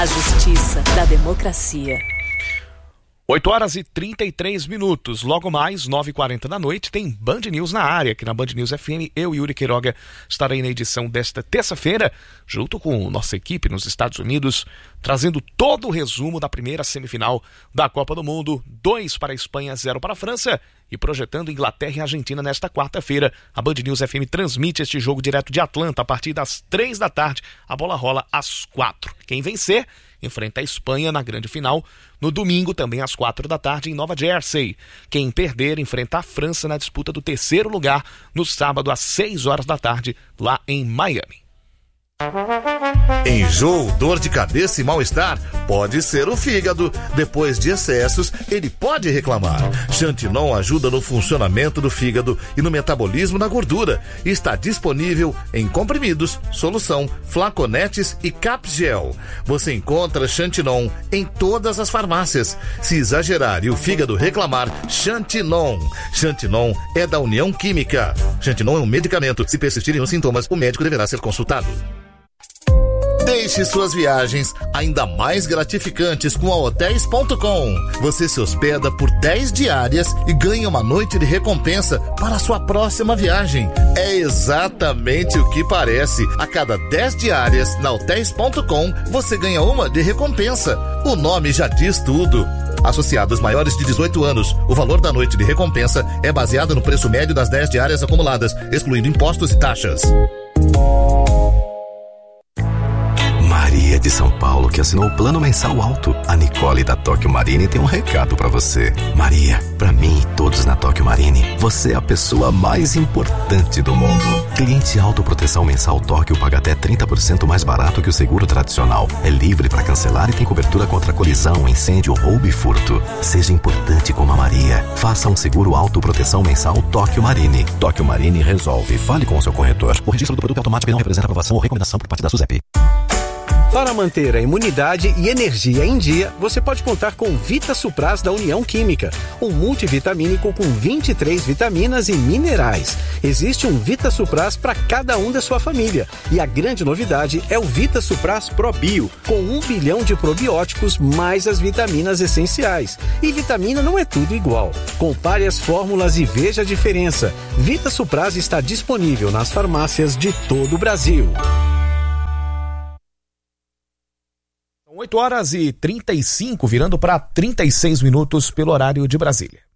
A justiça da democracia. 8h33. Logo mais, 9h40 da noite, tem Band News na área, aqui na Band News FM. Eu, Yuri Queiroga, estarei na edição desta terça-feira, junto com nossa equipe nos Estados Unidos, trazendo todo o resumo da primeira semifinal da Copa do Mundo. 2 para a Espanha, 0 para a França. E projetando Inglaterra e Argentina nesta quarta-feira. A Band News FM transmite este jogo direto de Atlanta a partir das 3 da tarde. A bola rola às 4. Quem vencer enfrenta a Espanha na grande final. No domingo, também às 4 da tarde, em Nova Jersey. Quem perder enfrenta a França na disputa do terceiro lugar no sábado às 6 horas da tarde, lá em Miami. Enjoo, dor de cabeça e mal-estar pode ser o fígado. Depois de excessos, ele pode reclamar. Xantinon ajuda no funcionamento do fígado e no metabolismo da gordura. Está disponível em comprimidos, solução, flaconetes e capgel. Você encontra Xantinon em todas as farmácias. Se exagerar e o fígado reclamar, Xantinon. Xantinon é da União Química. Xantinon é um medicamento. Se persistirem os sintomas, o médico deverá ser consultado. Deixe suas viagens ainda mais gratificantes com a Hotéis.com. Você se hospeda por 10 diárias e ganha uma noite de recompensa para a sua próxima viagem. É exatamente o que parece. A cada 10 diárias na Hotéis.com, você ganha uma de recompensa. O nome já diz tudo. Associados maiores de 18 anos, o valor da noite de recompensa é baseado no preço médio das 10 diárias acumuladas, excluindo impostos e taxas. Maria de São Paulo, que assinou o plano mensal alto. A Nicole da Tóquio Marine tem um recado pra você. Maria, pra mim e todos na Tóquio Marine, você é a pessoa mais importante do mundo. Cliente autoproteção mensal Tóquio paga até 30% mais barato que o seguro tradicional. É livre pra cancelar e tem cobertura contra colisão, incêndio, roubo e furto. Seja importante como a Maria. Faça um seguro autoproteção mensal Tóquio Marine. Tóquio Marine resolve. Fale com o seu corretor. O registro do produto é automático e não representa aprovação ou recomendação por parte da SUSEP. Para manter a imunidade e energia em dia, você pode contar com Vita Supras da União Química, um multivitamínico com 23 vitaminas e minerais. Existe um Vita Supras para cada um da sua família. E a grande novidade é o Vita Supras Pro Bio, com 1 bilhão de probióticos mais as vitaminas essenciais. E vitamina não é tudo igual. Compare as fórmulas e veja a diferença. Vita Supras está disponível nas farmácias de todo o Brasil. 8h35, virando para 36 minutos pelo horário de Brasília.